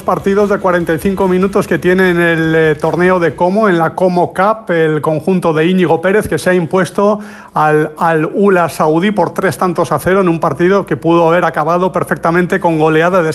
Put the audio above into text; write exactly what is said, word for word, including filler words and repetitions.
partidos de cuarenta y cinco minutos que tiene en el eh, torneo de Como, en la Como Cup, el conjunto de Íñigo Pérez, que se ha impuesto al, al Ula Saudí por tres tantos a cero en un partido que pudo haber acabado perfectamente con goleada de